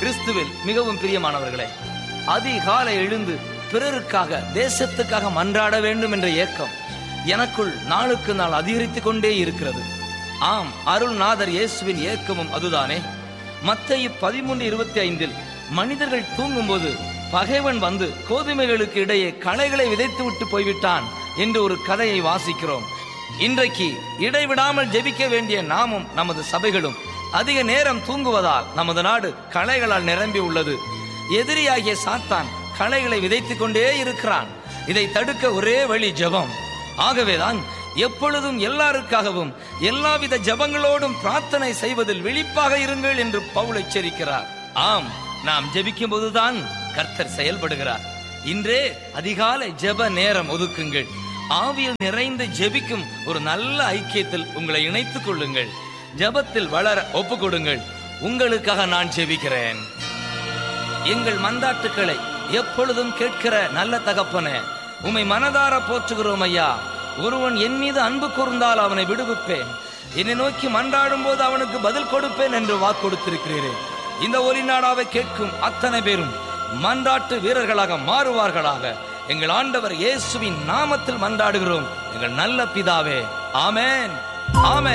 கிறிஸ்துவில் மிகவும் பிரியமானவர்களே, அதிகாலை எழுந்து பிறருக்காக, தேசத்துக்காக மன்றாட வேண்டும் என்ற ஏக்கம் எனக்குள் நாளுக்கு நாள் அதிகரித்துக் கொண்டே இருக்கிறது. ஆம், அருள்நாதர் இயேசுவின் ஏக்கமும் அதுதானே. மத்தேயு 13:25 மனிதர்கள் தூங்கும் போது பகைவன் வந்து கோதுமைகளுக்கு இடையே களைகளை விதைத்து விட்டு போய்விட்டான் என்று ஒரு கதையை வாசிக்கிறோம். இன்றைக்கு இடைவிடாமல் ஜெபிக்க வேண்டிய நாமும் நமது சபைகளும் அதிக நேரம் தூங்குவதால் நமது நாடு களைகளால் நிரம்பி உள்ளது. எதிரியாகிய சாத்தான் களைகளை விதைத்துக் கொண்டே இருக்கிறான். இதை தடுக்க ஒரே வழி ஜெபம். ஆகவேதான் எப்பொழுதும் எல்லாருக்காகவும் எல்லாவித ஜெபங்களோடும் பிரார்த்தனை செய்வதில் விழிப்பாக இருங்கள் என்று பவுல் எச்சரிக்கிறார். ஆம், நாம் ஜெபிக்கும் போதுதான் கர்த்தர் செயல்படுகிறார். இன்றே அதிகாலை ஜெப நேரம் ஒதுக்குங்கள். ஆவியில் நிறைந்து ஜெபிக்கும் ஒரு நல்ல ஐக்கியத்தில் உங்களை இணைத்துக் கொள்ளுங்கள். ஜெபத்தில் வளர ஒப்பு கொடுங்கள். உங்களுக்காக நான் ஜெபிக்கிறேன். எங்கள் மன்றாட்டுக்களை எப்பொழுதும் கேட்கிற நல்ல தகப்பனே, உம்மை மனதார போற்றுகிறோம் ஐயா. ஒருவன் என் மீது அன்பு கூர்ந்தால் அவனை விடுவிப்பேன், என்னை நோக்கி மன்றாடும் போது அவனுக்கு பதில் கொடுப்பேன் என்று வாக்கு கொடுத்திருக்கிறீரே. இந்த ஒலி நாடாவை கேட்கும் அத்தனை பேரும் மன்றாட்டு வீரர்களாக மாறுவார்களாக. எங்கள் ஆண்டவர் இயேசுவின் நாமத்தில் மன்றாடுகிறோம் எங்கள் நல்ல பிதாவே. ஆமென், ஆமென்.